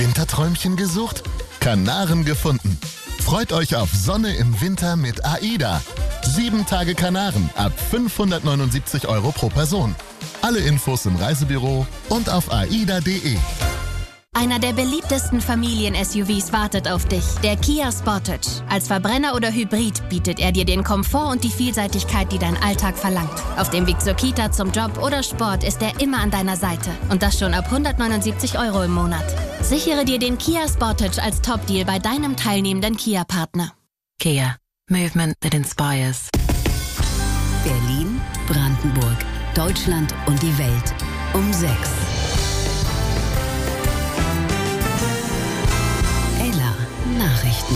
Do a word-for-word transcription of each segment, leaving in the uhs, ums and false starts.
Winterträumchen gesucht? Kanaren gefunden. Freut euch auf Sonne im Winter mit AIDA. Sieben Tage Kanaren ab fünfhundertneunundsiebzig Euro pro Person. Alle Infos im Reisebüro und auf aida punkt de. Einer der beliebtesten Familien-S U Vs wartet auf dich, der Kia Sportage. Als Verbrenner oder Hybrid bietet er dir den Komfort und die Vielseitigkeit, die dein Alltag verlangt. Auf dem Weg zur Kita, zum Job oder Sport ist er immer an deiner Seite. Und das schon ab hundertneunundsiebzig Euro im Monat. Sichere dir den Kia Sportage als Top-Deal bei deinem teilnehmenden Kia-Partner. Kia. Movement that inspires. Berlin, Brandenburg, Deutschland und die Welt. Um sechs. Nachrichten.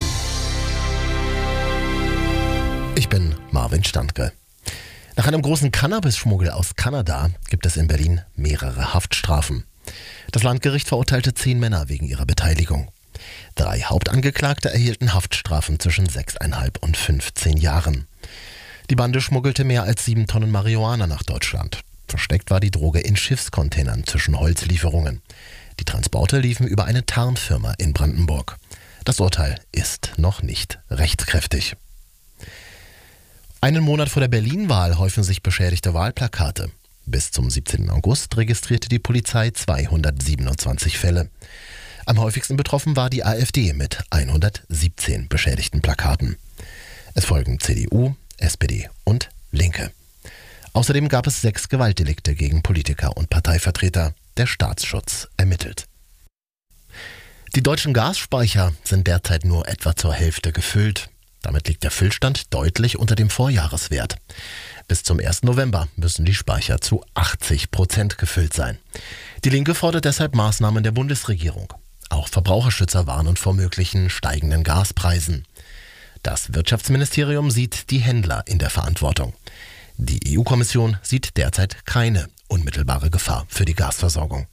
Ich bin Marvin Standke. Nach einem großen Cannabis-Schmuggel aus Kanada gibt es in Berlin mehrere Haftstrafen. Das Landgericht verurteilte zehn Männer wegen ihrer Beteiligung. Drei Hauptangeklagte erhielten Haftstrafen zwischen sechseinhalb und fünfzehn Jahren. Die Bande schmuggelte mehr als sieben Tonnen Marihuana nach Deutschland. Versteckt war die Droge in Schiffscontainern zwischen Holzlieferungen. Die Transporte liefen über eine Tarnfirma in Brandenburg. Das Urteil ist noch nicht rechtskräftig. Einen Monat vor der Berlin-Wahl häufen sich beschädigte Wahlplakate. Bis zum siebzehnten August registrierte die Polizei zweihundertsiebenundzwanzig Fälle. Am häufigsten betroffen war die AfD mit hundertsiebzehn beschädigten Plakaten. Es folgen C D U, S P D und Linke. Außerdem gab es sechs Gewaltdelikte gegen Politiker und Parteivertreter. Der Staatsschutz ermittelt. Die deutschen Gasspeicher sind derzeit nur etwa zur Hälfte gefüllt. Damit liegt der Füllstand deutlich unter dem Vorjahreswert. Bis zum ersten November müssen die Speicher zu achtzig Prozent gefüllt sein. Die Linke fordert deshalb Maßnahmen der Bundesregierung. Auch Verbraucherschützer warnen vor möglichen steigenden Gaspreisen. Das Wirtschaftsministerium sieht die Händler in der Verantwortung. Die E U-Kommission sieht derzeit keine unmittelbare Gefahr für die Gasversorgung.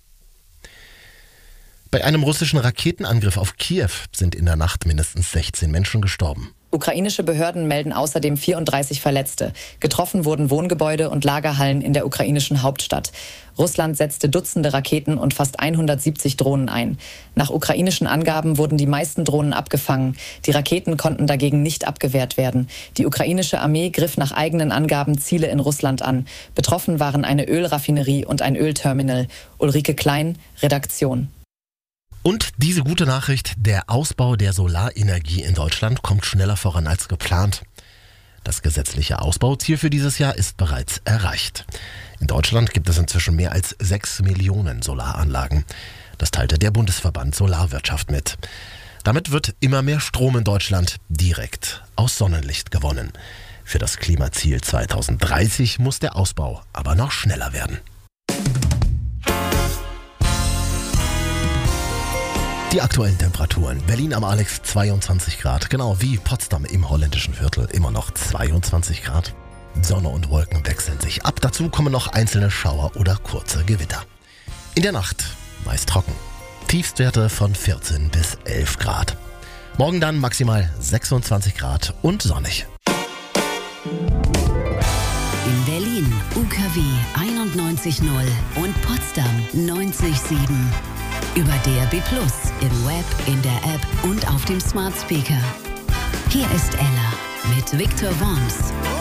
Bei einem russischen Raketenangriff auf Kiew sind in der Nacht mindestens sechzehn Menschen gestorben. Ukrainische Behörden melden außerdem vierunddreißig Verletzte. Getroffen wurden Wohngebäude und Lagerhallen in der ukrainischen Hauptstadt. Russland setzte Dutzende Raketen und fast hundertsiebzig Drohnen ein. Nach ukrainischen Angaben wurden die meisten Drohnen abgefangen. Die Raketen konnten dagegen nicht abgewehrt werden. Die ukrainische Armee griff nach eigenen Angaben Ziele in Russland an. Betroffen waren eine Ölraffinerie und ein Ölterminal. Ulrike Klein, Redaktion. Und diese gute Nachricht, der Ausbau der Solarenergie in Deutschland kommt schneller voran als geplant. Das gesetzliche Ausbauziel für dieses Jahr ist bereits erreicht. In Deutschland gibt es inzwischen mehr als sechs Millionen Solaranlagen. Das teilte der Bundesverband Solarwirtschaft mit. Damit wird immer mehr Strom in Deutschland direkt aus Sonnenlicht gewonnen. Für das Klimaziel zweitausenddreißig muss der Ausbau aber noch schneller werden. Die aktuellen Temperaturen. Berlin am Alex zweiundzwanzig Grad, genau wie Potsdam im holländischen Viertel, immer noch zweiundzwanzig Grad. Sonne und Wolken wechseln sich ab. Dazu kommen noch einzelne Schauer oder kurze Gewitter. In der Nacht meist trocken. Tiefstwerte von vierzehn bis elf Grad. Morgen dann maximal sechsundzwanzig Grad und sonnig. In Berlin U K W einundneunzig null und Potsdam neunzig Komma sieben. Über D A B plus, im Web, in der App und auf dem Smart Speaker. Hier ist Ella mit Victor Worms.